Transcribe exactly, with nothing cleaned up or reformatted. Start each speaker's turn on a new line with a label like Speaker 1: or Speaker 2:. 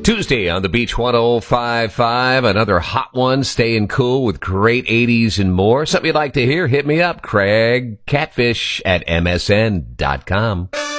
Speaker 1: Tuesday on the Beach one oh five point five, another hot one, staying cool with great eighties and more. Something you'd like to hear, hit me up, Craig Catfish at M S N dot com.